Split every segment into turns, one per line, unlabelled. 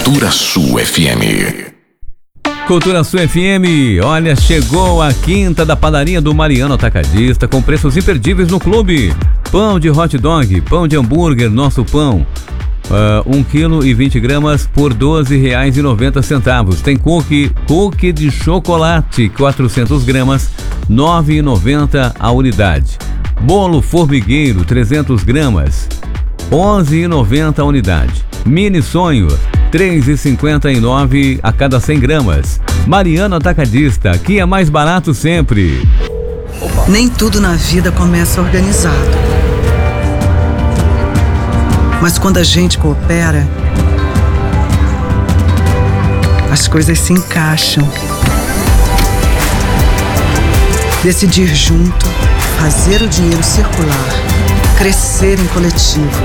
Cultura Sul FM.
Cultura Sul FM, olha, chegou a quinta da padaria do Mariano Atacadista com preços imperdíveis no clube. Pão de hot dog, pão de hambúrguer, nosso pão, 1 kg e 20 gramas por R$12,90. Tem cookie de chocolate, 400 gramas, R$9,90 a unidade. Bolo formigueiro, 300 gramas, R$11,90 a unidade. Mini sonho, R$3,59 a cada 100 gramas. Mariano Atacadista, aqui é mais barato sempre.
Nem tudo na vida começa organizado. Mas quando a gente coopera, as coisas se encaixam. Decidir junto, fazer o dinheiro circular, crescer em coletivo.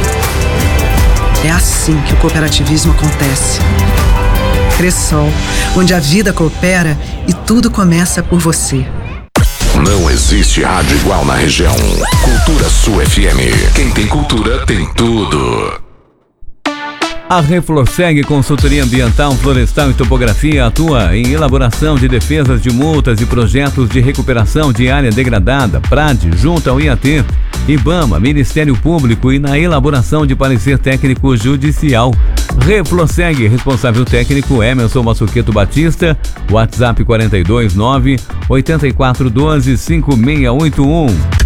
É assim que o cooperativismo acontece. Cressol, onde a vida coopera e tudo começa por você.
Não existe rádio igual na região. Cultura Sul FM. Quem tem cultura tem tudo.
A Reflorseg Consultoria Ambiental, Florestal e Topografia atua em elaboração de defesas de multas e projetos de recuperação de área degradada, PRAD, junto ao IAT, IBAMA, Ministério Público e na elaboração de parecer técnico judicial. Reflorseg, responsável técnico Emerson Massuqueto Batista, WhatsApp 429 8412 5681.